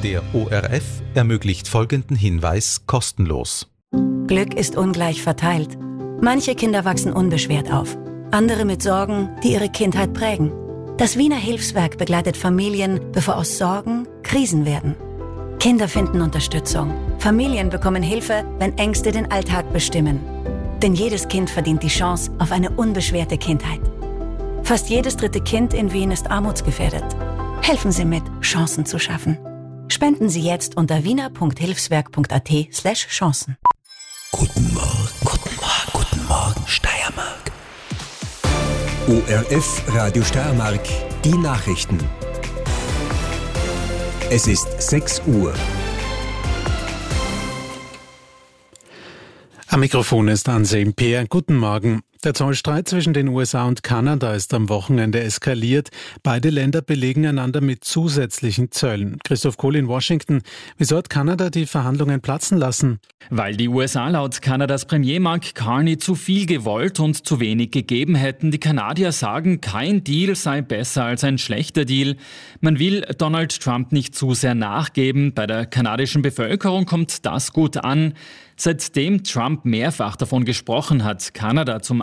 Der ORF ermöglicht folgenden Hinweis kostenlos. Glück ist ungleich verteilt. Manche Kinder wachsen unbeschwert auf, andere mit Sorgen, die ihre Kindheit prägen. Das Wiener Hilfswerk begleitet Familien, bevor aus Sorgen Krisen werden. Kinder finden Unterstützung. Familien bekommen Hilfe, wenn Ängste den Alltag bestimmen. Denn jedes Kind verdient die Chance auf eine unbeschwerte Kindheit. Fast jedes dritte Kind in Wien ist armutsgefährdet. Helfen Sie mit, Chancen zu schaffen. Spenden Sie jetzt unter wiener.hilfswerk.at/Chancen. Guten Morgen, Steiermark. ORF Radio Steiermark, die Nachrichten. Es ist 6 Uhr. Am Mikrofon ist Anselm Peer. Guten Morgen. Der Zollstreit zwischen den USA und Kanada ist am Wochenende eskaliert. Beide Länder belegen einander mit zusätzlichen Zöllen. Christoph Kohl in Washington. Wieso hat Kanada die Verhandlungen platzen lassen? Weil die USA laut Kanadas Premier Mark Carney zu viel gewollt und zu wenig gegeben hätten. Die Kanadier sagen, kein Deal sei besser als ein schlechter Deal. Man will Donald Trump nicht zu sehr nachgeben. Bei der kanadischen Bevölkerung kommt das gut an. Seitdem Trump mehrfach davon gesprochen hat, Kanada zum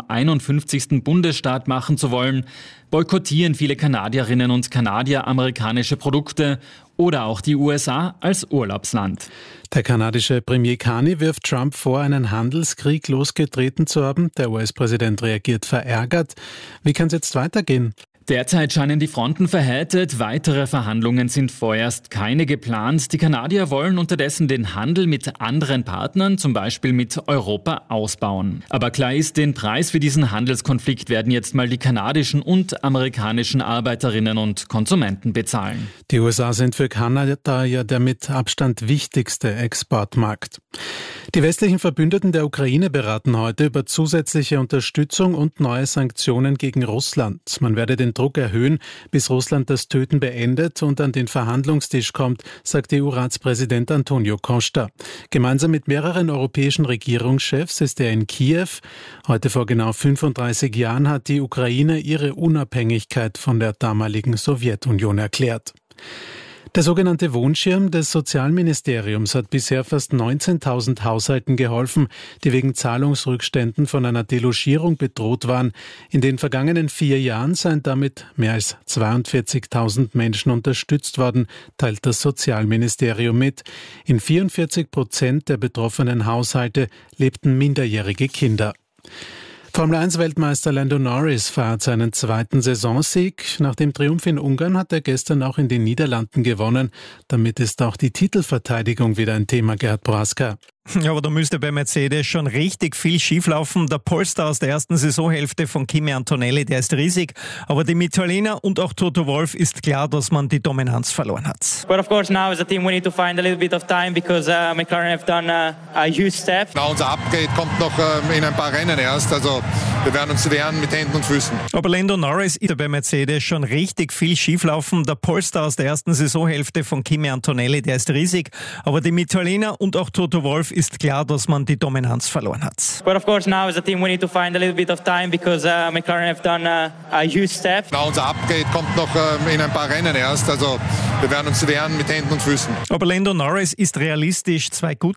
51. Bundesstaat machen zu wollen, boykottieren viele Kanadierinnen und Kanadier amerikanische Produkte oder auch die USA als Urlaubsland. Der kanadische Premier Carney wirft Trump vor, einen Handelskrieg losgetreten zu haben. Der US-Präsident reagiert verärgert. Wie kann es jetzt weitergehen? Derzeit scheinen die Fronten verhärtet, weitere Verhandlungen sind vorerst keine geplant. Die Kanadier wollen unterdessen den Handel mit anderen Partnern, zum Beispiel mit Europa, ausbauen. Aber klar ist, den Preis für diesen Handelskonflikt werden jetzt mal die kanadischen und amerikanischen Arbeiterinnen und Konsumenten bezahlen. Die USA sind für Kanada ja der mit Abstand wichtigste Exportmarkt. Die westlichen Verbündeten der Ukraine beraten heute über zusätzliche Unterstützung und neue Sanktionen gegen Russland. Man werde den Druck erhöhen, bis Russland das Töten beendet und an den Verhandlungstisch kommt, sagt EU-Ratspräsident Antonio Costa. Gemeinsam mit mehreren europäischen Regierungschefs ist er in Kiew. Heute vor genau 35 Jahren hat die Ukraine ihre Unabhängigkeit von der damaligen Sowjetunion erklärt. Der sogenannte Wohnschirm des Sozialministeriums hat bisher fast 19.000 Haushalten geholfen, die wegen Zahlungsrückständen von einer Delogierung bedroht waren. In den vergangenen 4 Jahren seien damit mehr als 42.000 Menschen unterstützt worden, teilt das Sozialministerium mit. In 44% der betroffenen Haushalte lebten minderjährige Kinder. Formel-1-Weltmeister Lando Norris feiert seinen 2. Saisonsieg. Nach dem Triumph in Ungarn hat er gestern auch in den Niederlanden gewonnen. Damit ist auch die Titelverteidigung wieder ein Thema, Gerhard Prohaska. Ja, aber da müsste bei Mercedes schon richtig viel schieflaufen. Der Polestar aus der ersten Saisonhälfte von Kimi Antonelli, der ist riesig. Aber dem Italiener und auch Toto Wolff ist klar, dass man die Dominanz verloren hat. But of course now as a team we need to find a little bit of time because McLaren have done a huge step. Na, unser Upgrade kommt noch in ein paar Rennen erst. Also wir werden uns wehren mit Händen und Füßen. Aber Lando Norris ist bei Mercedes schon richtig viel schieflaufen. Der Polestar aus der ersten Saisonhälfte von Kimi Antonelli, der ist riesig. Aber dem Italiener und auch Toto Wolff ist klar, dass man die Dominanz verloren hat. But of course now as a team we need to find a little bit of time because McLaren have done a huge step. Na, unser Upgrade kommt noch in ein paar Rennen erst. Also wir werden uns wehren mit Händen und Füßen. Aber Lando Norris ist realistisch. 2 gute